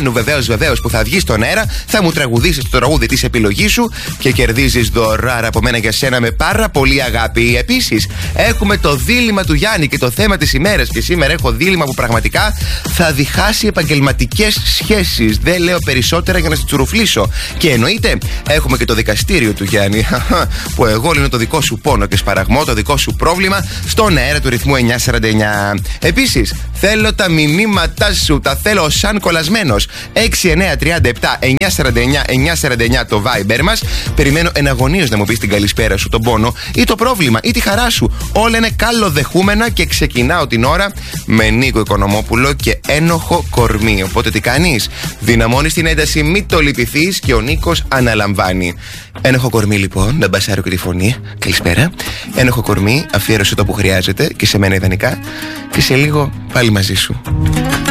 προκειμένου βεβαίως που θα βγει στον αέρα, θα μου τραγουδήσεις το τραγούδι της επιλογής σου και κερδίζεις δωράρα από μένα για σένα με πάρα πολύ αγάπη. Επίσης, έχουμε το δίλημμα του Γιάννη και το θέμα της ημέρας. Και σήμερα έχω δίλημμα που πραγματικά θα διχάσει επαγγελματικές σχέσεις. Δεν λέω περισσότερα για να σε τσουρουφλήσω. Και εννοείται, έχουμε και το δικαστήριο του Γιάννη. Που εγώ λύνω το δικό σου πόνο και σπαραγμό, το δικό σου πρόβλημα στον αέρα του ρυθμού 949. Επίσης, θέλω τα μηνύματά σου, τα θέλω σαν κολλασμένος. 6937-949-949 το Viber μας. Περιμένω εναγωνίως να μου πεις την καλησπέρα σου, τον πόνο ή το πρόβλημα ή τη χαρά σου. Όλα είναι καλοδεχούμενα και ξεκινάω την ώρα με Νίκο Οικονομόπουλο και ένοχο κορμί. Οπότε τι κάνεις? Δυναμώνεις την ένταση, μη το λυπηθείς και ο Νίκος αναλαμβάνει. Ένοχο κορμί λοιπόν, να μπασάρω και τη φωνή. Καλησπέρα. Ένοχο κορμί, αφιέρωσε το που χρειάζεται και σε μένα ιδανικά. Και σε λίγο πάλι μαζί σου.